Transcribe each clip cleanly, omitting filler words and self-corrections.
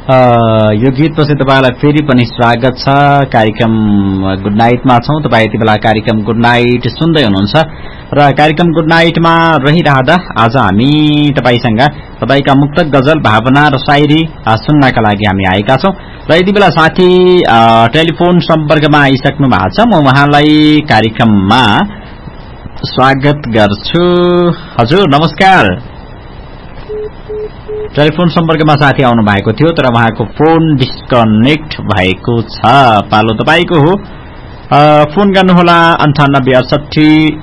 यो गीतपछि तपाईलाई फेरि पनि स्वागत छ। कार्यक्रम गुड नाइटमा छौं। तपाई यति बेला कार्यक्रम गुड नाइट सुन्दै हुनुहुन्छ र कार्यक्रम गुड नाइटमा रहिरहँदा आज हामी तपाईसँग तपाईका मुक्तक गजल भावना र शायरी सुन्नका लागि हामी आएका छौं र यति बेला साथी टेलिफोन सम्पर्कमा आइसक्नु भएको छ। म उहाँलाई कार्यक्रममा स्वागत गर्छु। हजुर नमस्कार। टेलिफोन सम्पर्कमा साथी आउनु भएको थियो तर उहाँको फोन डिस्कनेक्ट भएको छ। पालो तपाईको हो। फोन गर्नुहोला 9868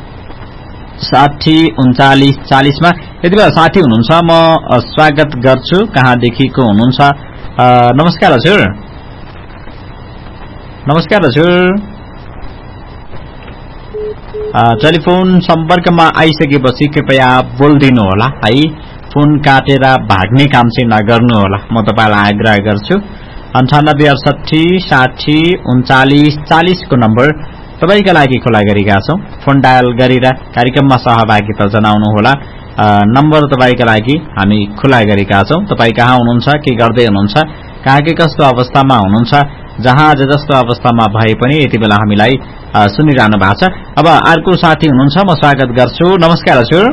60 39 40 मा। यति बेला साथी हुनुहुन्छ म स्वागत गर्छु। कहाँदेखिको हुनुहुन्छ? नमस्कार हजुर। नमस्कार हजुर। टेलिफोन सम्पर्कमा आइसकेपछि कृपया बोल्दिनु होला है। फोन काटेर भाग्ने काम चाहिँ नगर्नु होला, म तपाईलाई आग्रह गर्छु। 9868 60 39 40 को नम्बर तपाईका लागि खुला गरेका छौं। फोन डायल गरेर कार्यक्रममा सहभागिता जनाउनु होला। नम्बर तपाईका लागि हामी खुला गरेका छौं। तपाई कहाँ हुनुहुन्छ, के गर्दै हुनुहुन्छ, कहाँ के कस्तो अवस्थामा हुनुहुन्छ, जहाँ जस्तो अवस्थामा भए पनि यति बेला हामीलाई सुनिरहनु भएको छ। अब अर्को साथी हुनुहुन्छ, म स्वागत गर्छु। नमस्कार हजुर।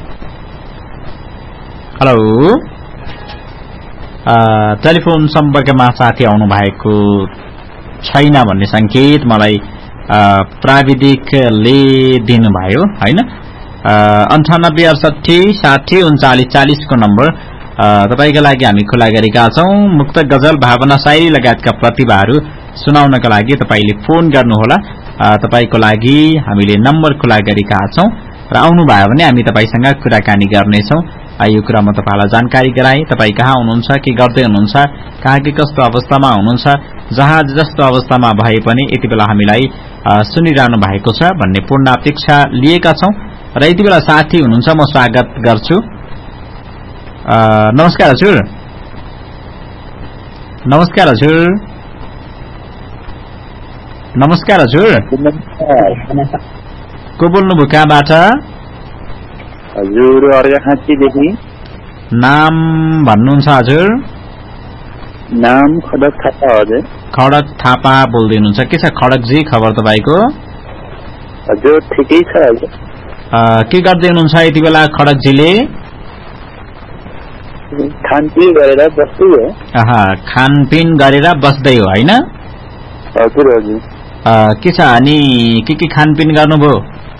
हेलो। टेलिफोन सम्पर्कमा साथी आउनु भएको छैन भन्ने संकेत मलाई प्राविधिकले दिनुभयो हैन। 9868 60 39 40 को नम्बर तपाईका लागि हामी खुला गरेका छौं। मुक्त गजल भावना शायरी लगायतका प्रतिभाहरू सुनाउनका लागि तपाईले फोन गर्नुहोला। तपाईको लागि हामीले नम्बर खुला गरेका छौं र आउनु भयो भने हामी तपाईसँग कुराकानी गर्नेछौं। यो कुरा म तपाईलाई जानकारी गराए। तपाई कहाँ हुनुहुन्छ, के गर्दै हुनुहुन्छ, कहाँ के कस्तो अवस्थामा हुनुहुन्छ, जहाँ जस्तो अवस्थामा भए पनि यति बेला हामीलाई सुनिरहनु भएको छ भन्ने पूर्ण अपेक्षा लिएका छौं र यति बेला साथी हुनुहुन्छ, म स्वागत गर्छु। नमस्कार हजुर। नमस्कार हजुर। नमस्कार हजुर। को बोल्नुभयो, कहाँबाट? हजुर अर्घाखाँचीदेखि। नाम भन्नुहुन्छ हजुर? नाम खडक थापा हजुर। खडक थापा बोल्दै हुनुहुन्छ। के छ खडकजी खबर तपाईको? हजुर ठिकै छ हजुर। के गर्दै हुनुहुन्छ यति बेला खडकजीले? खानपिन गरेर बस्दै हो। खानपिन गरेर बस्दै हो हैन? हजुर हजुर। के छ अनि के खानपिन गर्नुभयो?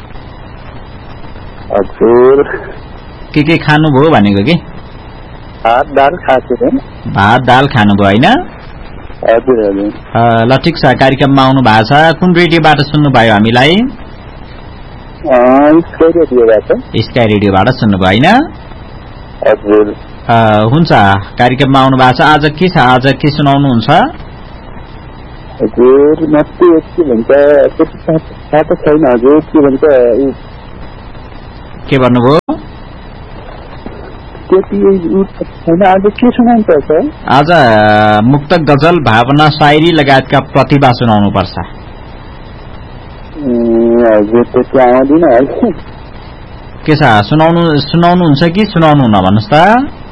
हजुर के खानुभयो भनेको कि? भात दाल खाएको। भात दाल खानुभयो हैन? हजुर हजुर। ल ठिक छ। कार्यक्रममा आउनु भएको छ। कुन रेडियोबाट सुन्नुभयो हामीलाई? स्काई रेडियोबाट सुन्नुभयो हैन? हजुर। हुन्छ। कार्यक्रममा आउनु भएको छ। आज के छ, आज के सुनाउनुहुन्छ? हजुर मात्रै के भन्छ थाहा त छैन हजुर। के भन्छ के भन्नुभयो? आज के सुनाउनु पर्छ? आज मुक्त गजल भावना शायरी लगायतका प्रतिभा सुनाउनु पर्छ। हजुर त्यति आउँदैन। के छ सुनाउनुहुन्छ कि सुनाउनुहुन्न भन्नुहोस् त?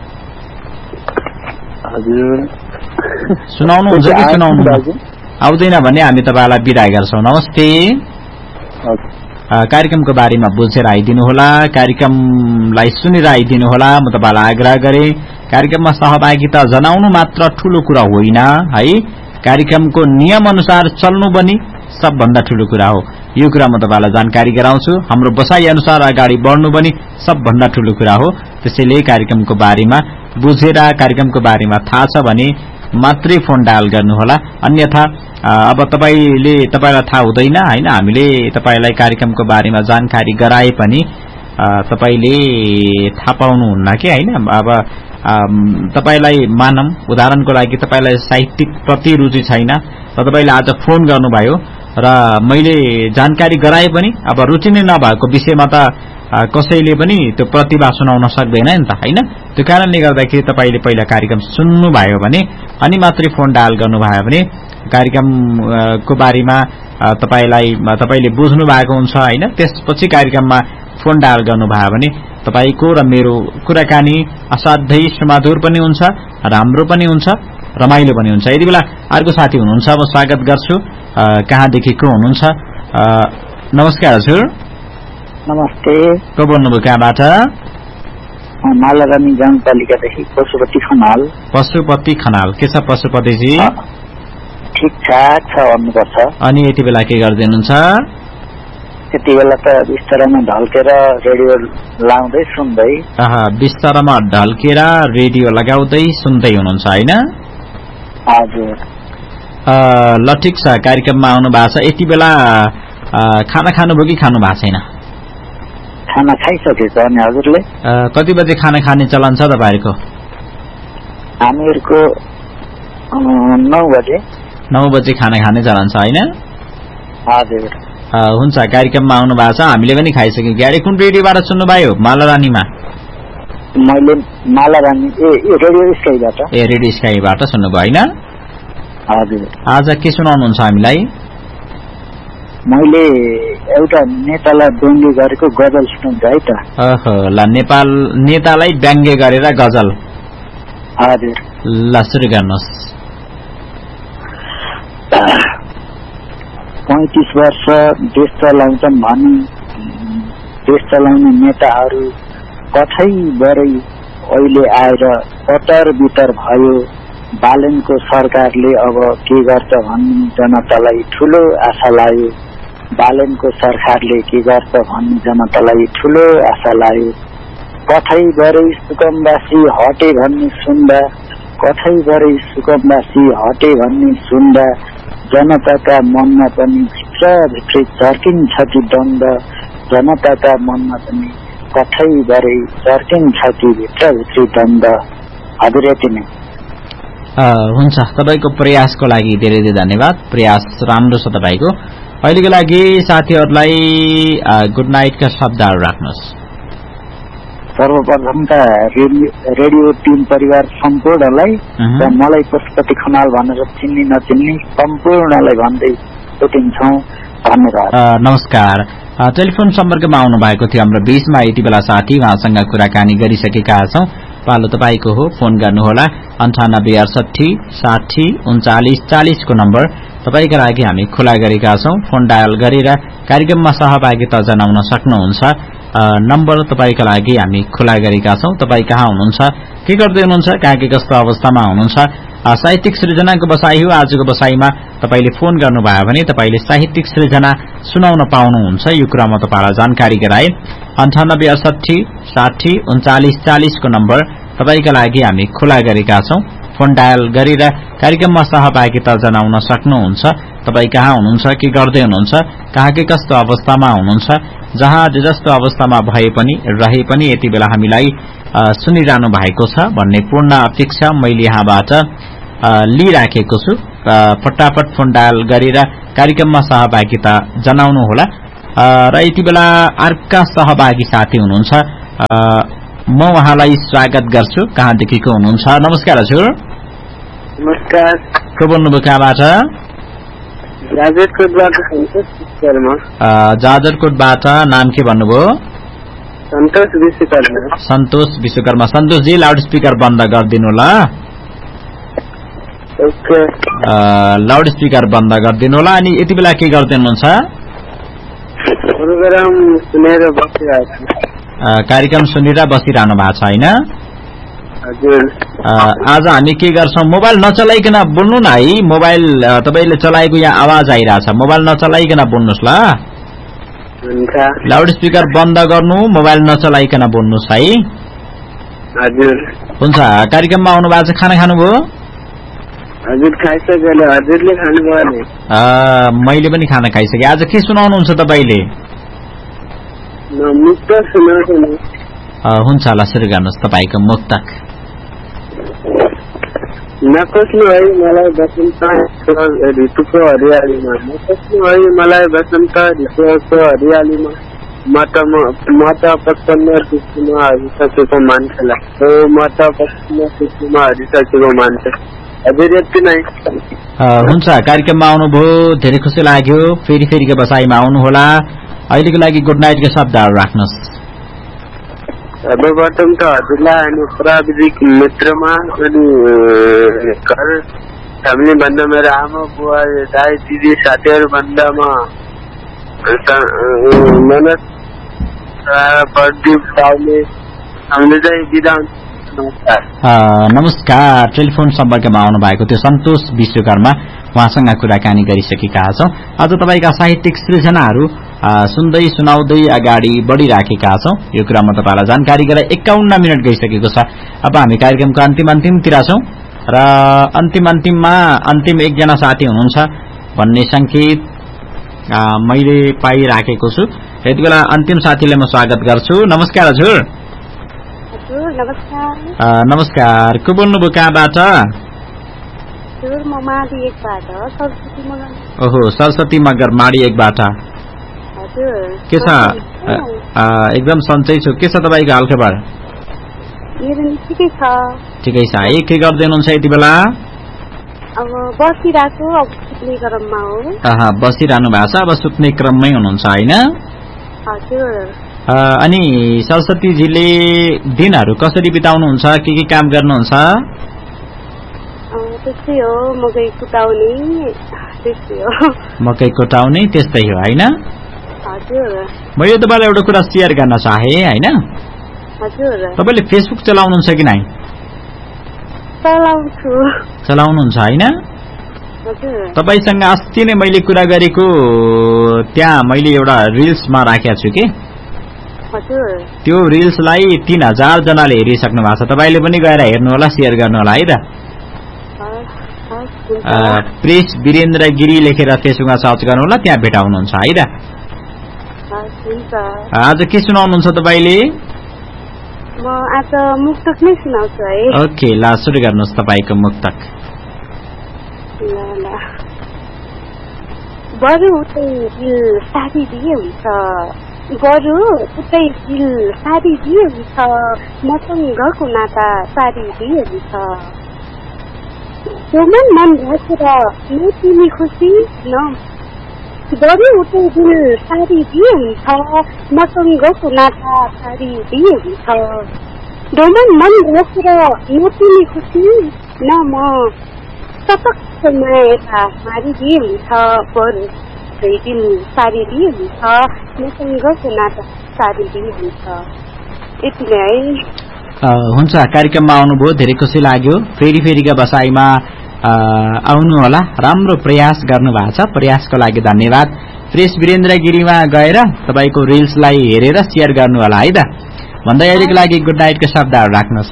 हजुर सुनाउनुहुन्छ कि सुनाउनु आउँदैन भने हामी तपाईलाई बिदा गर्छौं। नमस्ते। कार्यक्रमको बारेमा बुझेर आइदिनु होला, कार्यक्रमलाई सुनेर आइदिनु होला। म तपाईलाई आग्रह गरे कार्यक्रममा सहभागिता जनाउनु मात्र ठूलो कुरा होइन है, कार्यक्रमको नियम अनुसार चल्नु पनि सबभन्दा ठूलो कुरा हो। यो कुरा म तपाईलाई जानकारी गराउँछु। हाम्रो बसाइ अनुसार अगाडि बढ्नु पनि सबभन्दा ठूलो कुरा हो। त्यसैले कार्यक्रमको बारेमा बुझेर कार्यक्रमको बारेमा थाहा छ भने मात्रै फोन डायल गर्नुहोला। अन्यथा अब तपाईलाई थाहा हुँदैन हैन। हामीले तपाईलाई कार्यक्रमको बारेमा जानकारी गराए पनि तपाईले थाहा पाउनुहुन्न के हैन। अब तपाईलाई मानम उदाहरणको लागि तपाईलाई साहित्यिक प्रति रुचि छैन र तपाईले आज फोन गर्नुभयो र मैले जानकारी गराए पनि अब रुचि नै नभएको विषयमा त कसैले पनि त्यो प्रतिभा सुनाउन सक्दैन नि त हैन। त्यो कारणले गर्दाखेरि तपाईले पहिला कार्यक्रम सुन्नु भयो भने अनि मात्रै फोन डायल गर्नुभयो भने कार्यक्रमको बारेमा तपाईले बुझ्नु भएको हुन्छ हैन। त्यसपछि कार्यक्रममा फोन डायल गर्नुभयो भने तपाईको र मेरो कुराकानी असाध्यै सुमधुर पनि हुन्छ, राम्रो पनि हुन्छ रमाइलो पनि हुन्छ। यति बेला अर्को साथी हुनुहुन्छ, म स्वागत गर्छु। कहाँदेखि को हुनुहुन्छ? नमस्कार हजुर। नमस्ते। को बोल्नुभयो, कहाँबाट? मालारानी गाउँपालिकादेखि पशुपति खनाल। पशुपति खनाल, के छ पशुपतिजी? ठिकठाक छ भन्नुपर्छ। अनि यति बेला के गर्दै हुनुहुन्छ? यति बेला त बिस्तारमा ढल्केर रेडियो लाउँदै सुन्दै। बिस्तारमा ढल्केर रेडियो लगाउँदै सुन्दै हुनुहुन्छ होइन? हजुर। ल ठिक छ, कार्यक्रममा आउनु भएको छ। यति बेला खाना खानुभयो कि खानु भएको छैन? खाना खाइसकेछ अनि हजुरले? कति बजे खाना खाने चलन छ तपाईँहरूको? हामीहरूको 9 बजे। 9 बजे खाना खाने चलन छ होइन? हजुर। हुन्छ, कार्यक्रममा आउनु भएको छ, हामीले पनि खाइसक्यौँ। गाडी कुन रेडियोबाट सुन्नुभयो? मालारानीमा? मैले मालारानी रेडियो स्काईबाट। रेडियो स्काईबाट सुन्नुभयो होइन? हजुर। आज के सुनाउनुहुन्छ हामीलाई? मैले एउटा नेतालाई व्यङ्ग्य गरेको गजल सुनाउँछु है त। ल, नेपाल नेतालाई व्यङ्ग्य गरेर गजल। हजुर। ल सुरु गर्नुहोस्। 35 वर्ष देश चलाउँछन् भनी देश चलाउने नेताहरू कठैबरै अहिले आएर कटर बितर भयो। बालनको सरकारले अब के गर्छ भन्ने जनतालाई ठूलो आशा लाग्यो। बालनको सरकारले के गर्छ भन्ने जनतालाई ठूलो आशा लाग्यो। कठैबरै सुकमवासी हटे भन्ने सुन्दा, कठैबरै सुकमवासी हटे भन्ने सुन्दा जनताका मनमा पनि भित्रभित्रै चर्किन्छ कि द्वन्द। जनताका मनमा पनि कठैबरै चर्किन्छ कि भित्रभित्रै द्वन्द। हजुर यति नै। हुन्छ, तपाईँको प्रयासको लागि धेरै धेरै धन्यवाद। प्रयास राम्रो छ तपाईँको। अहिलेको लागि साथीहरूलाई गुड नाइटका शब्दहरू राख्नुहोस्। सर्वप्रथम त रेडियो टिम परिवार सम्पूर्णलाई र मलाई पशुपति खनाल भनेर चिन्ने नचिन्ने सम्पूर्णलाई भन्दै छुट्टिन्छौँ। धन्यवाद। नमस्कार। टेलिफोन सम्पर्कमा आउनु भएको थियो हाम्रो बीचमा। यति बेला साथी उहाँसँग कुराकानी गरिसकेका छौँ। पालो तपाईँको हो, फोन गर्नुहोला 98 68 60 39 40 को नम्बर तपाईँका लागि हामी खुला गरेका छौँ। फोन डायल गरेर कार्यक्रममा सहभागिता जनाउन सक्नुहुन्छ। नम्बर तपाईँका लागि हामी खुला गरेका छौँ। तपाईँ कहाँ हुनुहुन्छ, के गर्दै हुनुहुन्छ, कहाँ के कस्तो अवस्थामा हुनुहुन्छ? साहित्यिक सृजनाको बसाई हो। आजको बसाईमा तपाईँले फोन गर्नुभयो भने तपाईँले साहित्यिक सृजना सुनाउन पाउनुहुन्छ। यो कुरा म तपाईँलाई जानकारी गराए। 98 68 60 39 40 को नम्बर तपाईँका लागि हामी खुला गरेका छौँ। फोन डायल गरेर कार्यक्रममा सहभागिता जनाउन सक्नुहुन्छ। तपाईँ कहाँ हुनुहुन्छ, के गर्दै हुनुहुन्छ, कहाँ के कस्तो अवस्थामा हुनुहुन्छ, जहाँ जस्तो अवस्थामा भए पनि रहे पनि यति बेला हामीलाई सुनिरहनु भएको छ भन्ने पूर्ण अपेक्षा मैले यहाँबाट लिइराखेको छु। फटाफट फोन डायल गरेर कार्यक्रममा सहभागिता जनाउनुहोला। र यति बेला अर्का सहभागी साथी हुनुहुन्छ, म उहाँलाई स्वागत गर्छु। कहाँदेखिको हुनुहुन्छ? नमस्कार हजुर। नमस्कार। को बोल्नुभयो, कहाँबाट? जाजरकोटबाट। नाम के भन्नुभयो? सन्तोष विश्वकर्मा। सन्तोष विश्वकर्मा। सन्तोषजी लाउड स्पिकर बन्द गरिदिनु होला। लाउड स्पिकर बन्द गरिदिनु होला। अनि यति बेला के गर्दै हुनुहुन्छ? कार्यक्रम सुनेर बसिरहनु भएको छ होइन? आज हामी के गर्छौं, मोबाइल नचलाइकन बोल्नु न है। मोबाइल तपाईले चलाएको यहाँ आवाज आइरहेछ, मोबाइल नचलाइकन बोल्नुस् ल। लाउड स्पिकर बन्द गर्नु, मोबाइल नचलाइकन बोल्नुस् है। हजुर हुन्छ। कार्यक्रममा आउनु भएको छ, खाना खानुभयो? हजुर खाइसकेँ। हजुरले खानुभयो नि? मैले पनि खाना खाइसकेँ। आज के सुनाउनुहुन्छ तपाईले? मुक्तक सुनाउँछु नि। हुन्छ ल, सुरु गर्नुहोस् तपाईँको मुक्तक। नखोज्नु है मलाई बसन्त ऋतुको हरियालीमा, नखोज्नु है मलाई बसन्त ऋतुको हरियालीमा, म त प्रसन्न खुसीमा हरिसकेको मान्छेलाई, म त प्रसन्न खुसीमा हरिसकेको मान्छे। हजुर यति नै। हुन्छ। कार्यक्रममा आउनुभयो, धेरै खुसी लाग्यो। फेरिको बसाइमा आउनुहोला। अहिलेको लागि गुड नाइटको शब्दहरू राख्नुहोस्। सर्वप्रथम त हजुरलाई अनि प्राविधिक मित्रमा अनि घर फ्यामिली भन्दा मेरो आमा बुवा दाइ दिदी साथीहरू भन्दा म मनोज प्रदीप साउले हामीले चाहिँ बिदा नमस्कार। टेलिफोन सम्पर्कमा आउनु भएको थियो सन्तोष विश्वकर्मा, उहाँसँग कुराकानी गरिसकेका छौं। आज तपाईका साहित्यिक सृजनाहरू सुन्दै सुनाउँदै अगाडि बढिराखेका छौं। यो कुरा म तपाईलाई जानकारी गराए 51 मिनट गइसकेको छ। अब हामी कार्यक्रमको अन्तिमतिर छौं र अन्तिममा अन्तिम एकजना साथी हुनुहुन्छ भन्ने संकेत मैले पाइराखेको छु। यति बेला अन्तिम साथीलाई म स्वागत गर्छु। नमस्कार हजुर। नमस्कार। को बोल्नुभयो, कहाँबाट? ओहो, सरस्वती मगर माडी एकबाट। के छ? एकदम सन्चै छु। के छ तपाईँको हालखबर? ठिकै छ है। के गर्दै हुनुहुन्छ यति बेला? बसिरहनु भएको छ, अब सुत्ने क्रममै हुनुहुन्छ होइन? अनि सरस्वतीजीले दिनहरू कसरी बिताउनुहुन्छ? के काम गर्नुहुन्छ? मकै कोटाउने त्यस्तै हो होइन? मैले तपाईँलाई एउटा कुरा सेयर गर्न चाहे होइन? तपाईँले फेसबुक चलाउनुहुन्छ कि नै? चलाउनुहुन्छ होइन? तपाईसँग अस्ति नै मैले कुरा गरेको त्यहाँ मैले एउटा रिल्समा राखेको छु कि त्यो रिल्सलाई 3000 जनाले हेरिसक्नु भएको छ। तपाईले पनि गएर हेर्नु होला, शेयर गर्नु होला है त। प्रेस वीरेन्द्र गिरी लेखेर फेसबुकमा सर्च गर्नु होला, त्यहाँ भेटाउनुहुन्छ है त। आज के सुनाउनुहुन्छ तपाईले? म आज मुक्तक नै सुनाउँछु है। ओके, ल सुरु गर्नुहोस् तपाईको मुक्तक। बरु उतै दिल साथी दिए हुन्छ, बरु उतै दिल साथी दिए हुन्छ, मसँगको नाता सारी दिए हुन्छ। मन राखेर न तिमी खुसी न, बरु उतै दिल सारी दिए हुन्छ, मसँगको नाता सारी दिए हुन्छ। मन राखेर न तिमी खुसी न, म सतक माया मारिदिए हुन्छ, बरु दिल सारिदिए हुन्छ, मसँगको नाता सारिदिए हुन्छ। यति नै है। हुन्छ, कार्यक्रममा आउनुभयो, धेरै खुसी लाग्यो। फेरिका बसाइमा आउनु होला। राम्रो प्रयास गर्नु भएको छ, प्रयासको लागि धन्यवाद। प्रेस वीरेन्द्र गिरीमा गएर तपाईको रिल्सलाई हेरेर शेयर गर्नु होला है त। भन्दै अहिलेको लागि गुड नाइटको शब्दहरू राख्नुहोस्।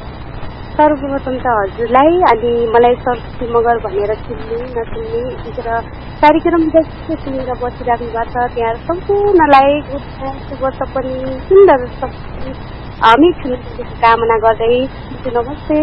सर्वप्रथम त हजुरलाई अनि मलाई सरस्वती मगर भनेर चिन्ने नचिन्ने र कार्यक्रम जस्तो सुनेर बसिराख्नु भएको छ त्यहाँ सम्पूर्णलाई शुभ सपनी सुन्दर हामी कामना गर्दै नमस्ते।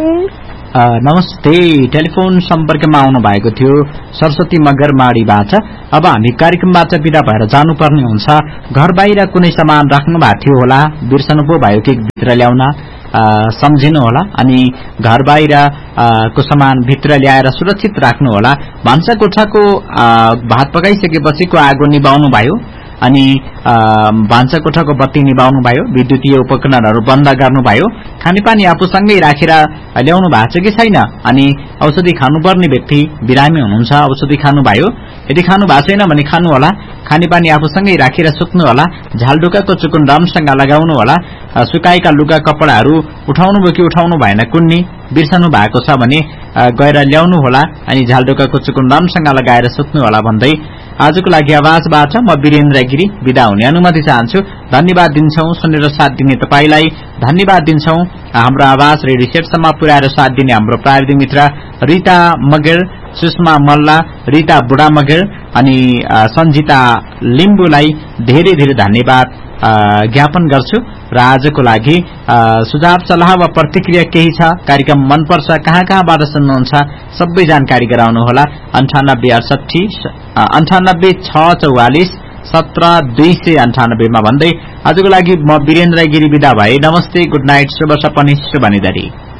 नमस्ते। टेलिफोन सम्पर्कमा आउनु भएको थियो सरस्वती मगर माडीबाट। अब हामी कार्यक्रमबाट बिदा भएर जानुपर्ने हुन्छ। घर बाहिर कुनै सामान राख्नु भएको थियो होला, बिर्सनु पो भयो कि भित्र ल्याउन, सम्झिनु होला। अनि घर बाहिर को सामान भित्र ल्याएर सुरक्षित राख्नु होला। भान्सा कोठाको भात पकाइसकेपछिको आगो निभाउनु भयो, अनि भान्सा कोठाको बत्ती निभाउनु भयो, विद्युतीय उपकरणहरू बन्द गर्नु भयो, खानेपानी आफूसँगै राखेर ल्याउनु भएको छ कि छैन, अनि औषधि खानुपर्ने व्यक्ति बिरामी हुनुहुन्छ, औषधि खानु भयो, यदि खानु भएको छैन भने खानु होला, खानेपानी आफूसँगै राखेर सुत्नु होला, झालडुकाको चुकुन राम्रोसँग लगाउनु होला, सुकाएका लुगा कपडाहरू उठाउनु भयो कि उठाउनु भएन कुन्नी बिर्सनु भएको छ भने गएर ल्याउनु होला, अनि झालडुकाको चुकुन राम्रोसँग लगाएर सुत्नु होला भन्दै आजको लागि आवाजबाट म वीरेन्द्र गिरी बिदा हुने अनुमति चाहन्छु। धन्यवाद दिन्छौं सुनेर साथ दिने तपाईलाई, धन्यवाद दिन्छौं हाम्रो आवाज रेडियो सेटसम्म पुर्याएर साथ दिने हाम्रो प्राविधिक मित्र रिता मगर, सुषमा मल्ला, रिता बुढा मगर अनि सञ्जिता लिम्बुलाई धेरै धेरै धन्यवाद ज्ञापन गर्छु। र आजको लागि सुझाव सल्लाह वा प्रतिक्रिया केही छ, कार्यक्रम मनपर्छ, कहाँबाट सुन्नुहुन्छ, सबै जानकारी गराउनु होला। 9868 मा भन्दै आजको लागि म वीरेन्द्र गिरी बिदा भए। नमस्ते, गुड नाइट, शुभ सपनी, शुभ निधरी।